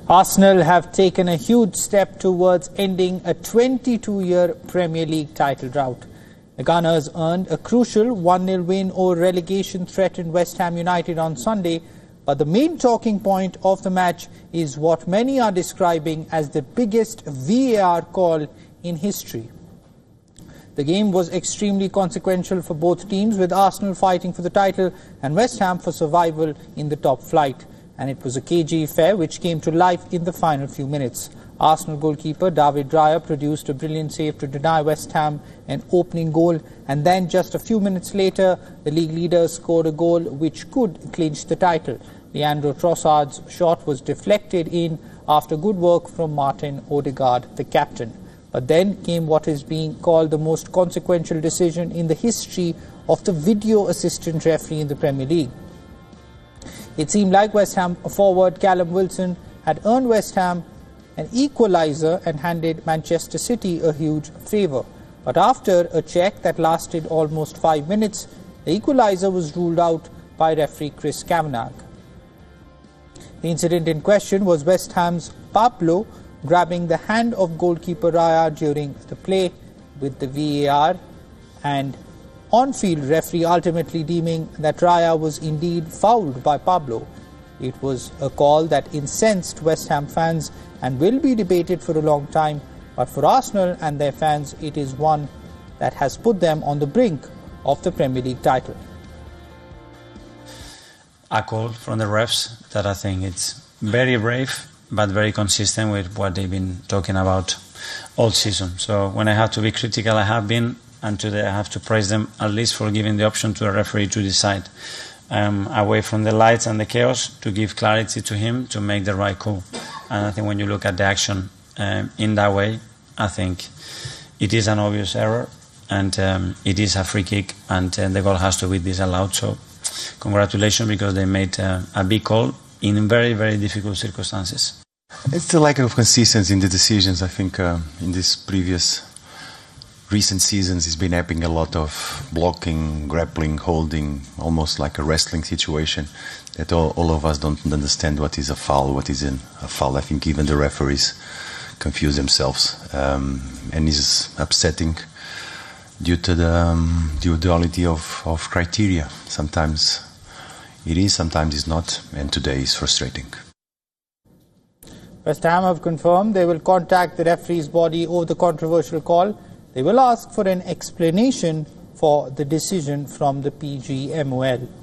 Arsenal have taken a huge step towards ending a 22-year Premier League title drought. The Gunners earned a crucial 1-0 win over relegation-threatened West Ham United on Sunday, but the main talking point of the match is what many are describing as the biggest VAR call in history. The game was extremely consequential for both teams, with Arsenal fighting for the title and West Ham for survival in the top flight. And it was a cagey affair which came to life in the final few minutes. Arsenal goalkeeper David Raya produced a brilliant save to deny West Ham an opening goal, and then just a few minutes later the league leaders scored a goal which could clinch the title. Leandro Trossard's shot was deflected in after good work from Martin Odegaard, the captain. But then came what is being called the most consequential decision in the history of the video assistant referee in the Premier League. It seemed like West Ham forward Callum Wilson had earned West Ham an equaliser and handed Manchester City a huge favour. But after a check that lasted almost 5 minutes, the equaliser was ruled out by referee Chris Kavanagh. The incident in question was West Ham's Pablo grabbing the hand of goalkeeper Raya during the play, with the VAR and on-field referee ultimately deeming that Raya was indeed fouled by Pablo. It was a call that incensed West Ham fans and will be debated for a long time, but for Arsenal and their fans it is one that has put them on the brink of the Premier League title. A call from the refs that I think it's very brave but very consistent with what they've been talking about all season. So when I have to be critical, I have been, and today I have to praise them at least for giving the option to the referee to decide away from the lights and the chaos, to give clarity to him to make the right call. And I think when you look at the action in that way, I think it is an obvious error, and it is a free kick, and the goal has to be disallowed. So congratulations, because they made a big call in very, very difficult circumstances. It's the lack of consistency in the decisions. I think in this previous recent seasons it's been happening a lot of blocking, grappling, holding, almost like a wrestling situation, that all of us don't understand what is a foul, what isn't a foul. I think even the referees confuse themselves, and it's upsetting due to the duality of criteria. Sometimes it is, sometimes it's not, and today is frustrating. West Ham have confirmed they will contact the referee's body over the controversial call. They will ask for an explanation for the decision from the PGMOL.